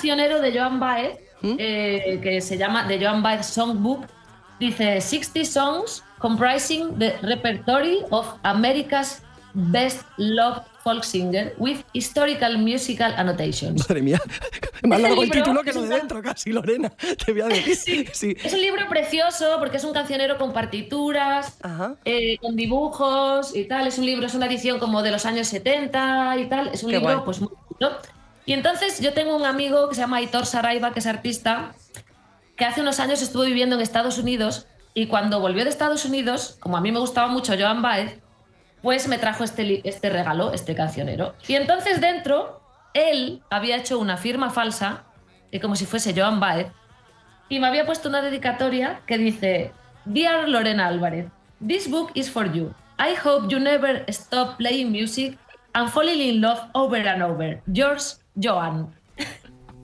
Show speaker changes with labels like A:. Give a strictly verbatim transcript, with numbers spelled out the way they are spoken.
A: cancionero de Joan Baez,
B: ¿Mm?
A: eh, que se llama The Joan Baez Songbook. Dice sixty songs comprising the repertory of America's best loved folk singer with historical musical annotations.
B: Madre mía, más
A: Este
B: largo el
A: libro
B: título que
A: es
B: lo
A: un
B: de
A: can-
B: dentro casi, Lorena, te voy a decir.
A: sí,
B: Sí.
A: es un libro precioso porque es un cancionero con partituras,
B: Ajá,
A: eh, con dibujos y tal. Es un libro, es una edición como de los años setenta y tal. Es un
B: qué guay.
A: libro pues muy bonito. Y entonces yo tengo un amigo que se llama Aitor Saraiva, que es artista, que hace unos años estuvo viviendo en Estados Unidos y cuando volvió de Estados Unidos, como a mí me gustaba mucho Joan Baez, pues me trajo este, li- este regalo, este cancionero. Y entonces dentro, él había hecho una firma falsa, eh, como si fuese Joan Baez, y me había puesto una dedicatoria que dice: Dear Lorena Álvarez, this book is for you. I hope you never stop playing music and falling in love over and over. Yours, Joan.